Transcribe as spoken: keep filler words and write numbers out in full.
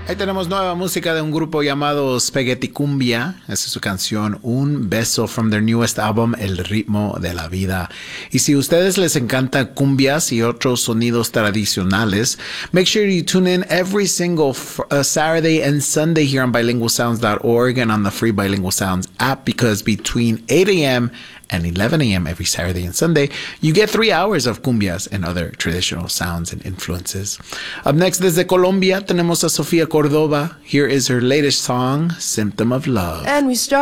Ahí tenemos nueva música de un grupo llamado Spaghetti Cumbia. Esa es su canción Un Beso from their newest album, El Ritmo de la Vida. Y si a ustedes les encanta cumbias y otros sonidos tradicionales, make sure you tune in every single uh, Saturday and Sunday here on bilingual sounds dot org and on the free Bilingual Sounds app, because between eight a.m. and eleven a.m. every Saturday and Sunday, you get three hours of cumbias and other traditional sounds and influences. Up next, desde Colombia, tenemos a Sofía Cordova. Here is her latest song, Symptom of Love. And we start